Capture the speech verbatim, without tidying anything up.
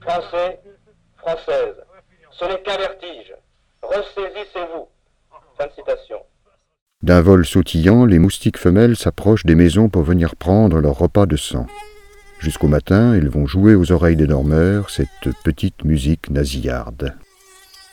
Français, Françaises, ce n'est qu'un vertige. Ressaisissez-vous. Fin de citation. D'un vol sautillant, les moustiques femelles s'approchent des maisons pour venir prendre leur repas de sang. Jusqu'au matin, ils vont jouer aux oreilles des dormeurs cette petite musique nasillarde.